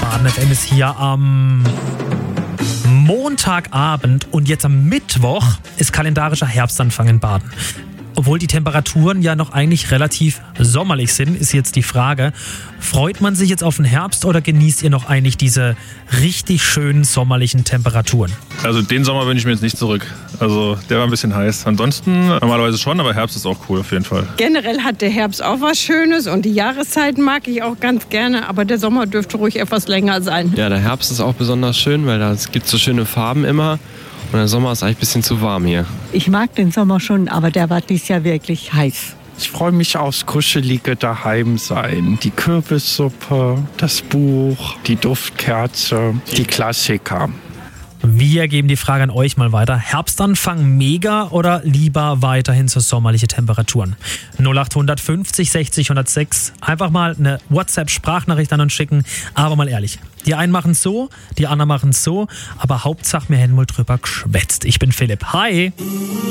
Baden FM ist hier am Montagabend und jetzt am Mittwoch ist kalendarischer Herbstanfang in Baden. Obwohl die Temperaturen ja noch eigentlich relativ sommerlich sind, ist jetzt die Frage, freut man sich jetzt auf den Herbst oder genießt ihr noch eigentlich diese richtig schönen sommerlichen Temperaturen? Also den Sommer wünsche ich mir jetzt nicht zurück. Also der war ein bisschen heiß. Ansonsten normalerweise schon, aber Herbst ist auch cool auf jeden Fall. Generell hat der Herbst auch was Schönes und die Jahreszeit mag ich auch ganz gerne, aber der Sommer dürfte ruhig etwas länger sein. Ja, der Herbst ist auch besonders schön, weil da gibt es so schöne Farben immer. Und der Sommer ist eigentlich ein bisschen zu warm hier. Ich mag den Sommer schon, aber der war dieses Jahr wirklich heiß. Ich freue mich aufs kuschelige Daheimsein. Die Kürbissuppe, das Buch, die Duftkerze, die Klassiker. Wir geben die Frage an euch mal weiter. Herbstanfang mega oder lieber weiterhin so sommerliche Temperaturen? 0800 50 60 106. Einfach mal eine WhatsApp-Sprachnachricht an uns schicken. Aber mal ehrlich, die einen machen es so, die anderen machen es so. Aber Hauptsache, wir hätten mal drüber geschwätzt. Ich bin Philipp. Hi!